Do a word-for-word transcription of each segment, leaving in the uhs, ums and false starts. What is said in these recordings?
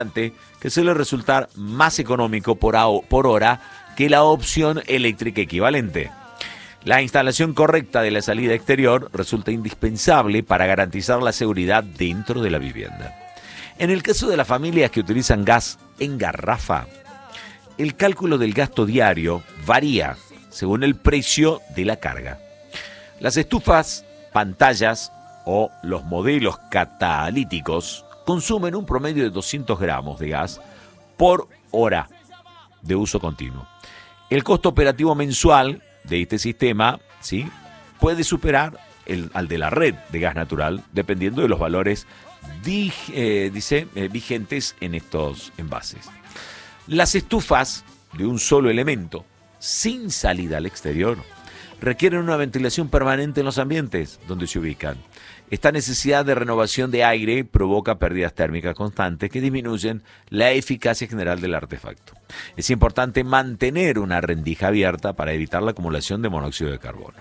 que suele resultar más económico por, por hora que la opción eléctrica equivalente. La instalación correcta de la salida exterior resulta indispensable para garantizar la seguridad dentro de la vivienda. En el caso de las familias que utilizan gas en garrafa, el cálculo del gasto diario varía según el precio de la carga. Las estufas, pantallas o los modelos catalíticos consumen un promedio de doscientos gramos de gas por hora de uso continuo. El costo operativo mensual de este sistema, ¿sí?, puede superar el, al de la red de gas natural, dependiendo de los valores dig, eh, dice, eh, vigentes en estos envases. Las estufas de un solo elemento, sin salida al exterior, requieren una ventilación permanente en los ambientes donde se ubican. Esta necesidad de renovación de aire provoca pérdidas térmicas constantes que disminuyen la eficacia general del artefacto. Es importante mantener una rendija abierta para evitar la acumulación de monóxido de carbono.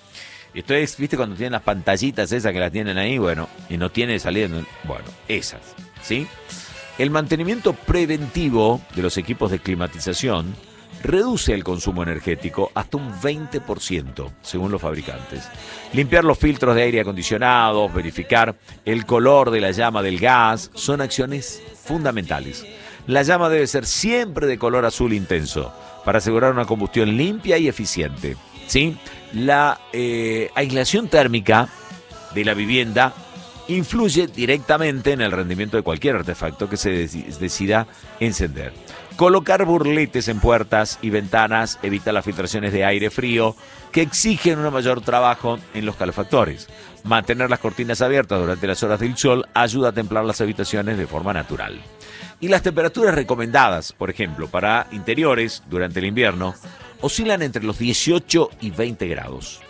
Esto es, ¿viste cuando tienen las pantallitas esas que las tienen ahí? Bueno, y no tiene salida. Bueno, esas, ¿sí? El mantenimiento preventivo de los equipos de climatización reduce el consumo energético hasta un veinte por ciento, según los fabricantes. Limpiar los filtros de aire acondicionado, verificar el color de la llama del gas, son acciones fundamentales. La llama debe ser siempre de color azul intenso, para asegurar una combustión limpia y eficiente, ¿sí? La eh, aislación térmica de la vivienda influye directamente en el rendimiento de cualquier artefacto que se decida encender. Colocar burletes en puertas y ventanas evita las filtraciones de aire frío que exigen un mayor trabajo en los calefactores. Mantener las cortinas abiertas durante las horas del sol ayuda a templar las habitaciones de forma natural. Y las temperaturas recomendadas, por ejemplo, para interiores durante el invierno, oscilan entre los dieciocho y veinte grados.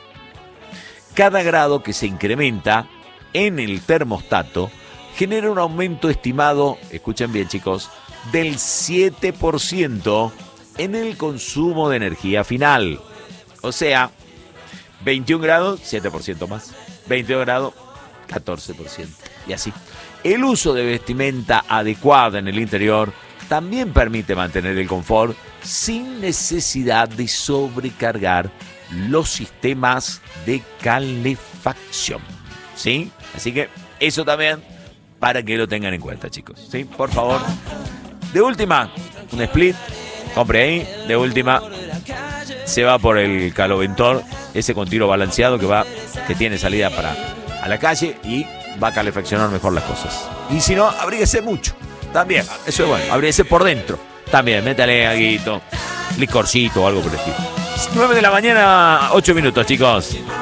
Cada grado que se incrementa en el termostato genera un aumento estimado, escuchen bien chicos, del siete por ciento en el consumo de energía final. O sea, veintiún grados, siete por ciento más. veintidós grados, catorce por ciento. Y así. El uso de vestimenta adecuada en el interior también permite mantener el confort sin necesidad de sobrecargar los sistemas de calefacción. ¿Sí? Así que eso también para que lo tengan en cuenta, chicos. ¿Sí? Por favor. De última, un split, compre ahí. De última, se va por el caloventor, ese con tiro balanceado que va, que tiene salida para a la calle y va a calefaccionar mejor las cosas. Y si no, abríguese mucho. También, eso es bueno. Abríguese por dentro. También, métale aguito, licorcito o algo por el estilo. nueve de la mañana, ocho minutos, chicos.